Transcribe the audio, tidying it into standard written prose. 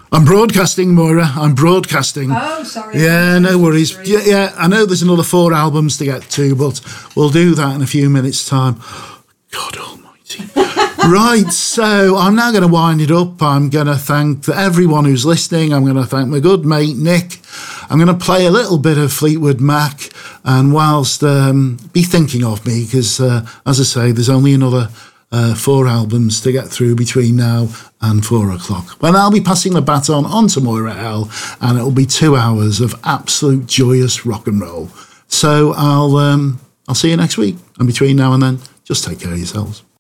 I'm broadcasting, Moira. I'm broadcasting. Oh, sorry. Yeah, no worries. Yeah, I know there's another 4 albums to get to, but we'll do that in a few minutes' time. God almighty. Right, so I'm now going to wind it up. I'm going to thank everyone who's listening. I'm going to thank my good mate, Nick. I'm going to play a little bit of Fleetwood Mac, and whilst be thinking of me, because, as I say, there's only another 4 albums to get through between now and 4 o'clock. Well, I'll be passing the baton on to Moira L, and it'll be 2 hours of absolute joyous rock and roll. So I'll see you next week, and between now and then, just take care of yourselves.